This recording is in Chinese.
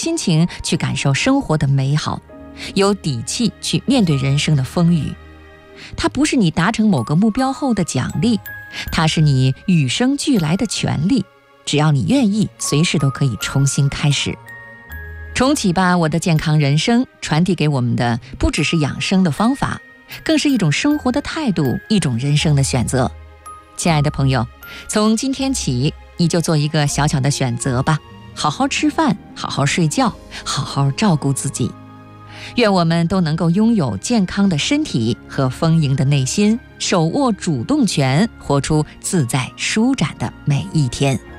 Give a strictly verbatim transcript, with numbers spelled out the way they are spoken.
心情去感受生活的美好，有底气去面对人生的风雨。它不是你达成某个目标后的奖励，它是你与生俱来的权利，只要你愿意，随时都可以重新开始。重启吧我的健康人生，传递给我们的不只是养生的方法，更是一种生活的态度，一种人生的选择。亲爱的朋友，从今天起，你就做一个小小的选择吧，好好吃饭，好好睡觉，好好照顾自己。愿我们都能够拥有健康的身体和丰盈的内心，手握主动权，活出自在舒展的每一天。